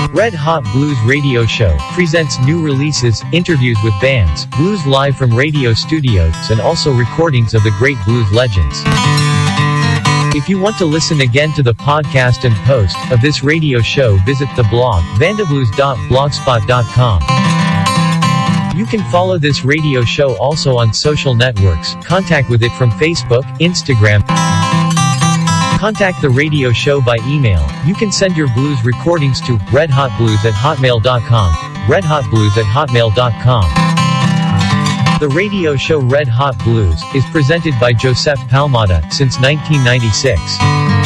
Red Hot Blues Radio Show presents new releases, interviews with bands, blues live from radio studios, and also recordings of the great blues legends. If you want to listen again to the podcast and post of this radio show, visit the blog vandablues.blogspot.com. You can follow this radio show also on social networks. Contact with it from Facebook, Instagram. Contact the radio show by email. You can send your blues recordings to redhotblues@hotmail.com. redhotblues@hotmail.com. The radio show Red Hot Blues is presented by Joseph Palmada since 1996.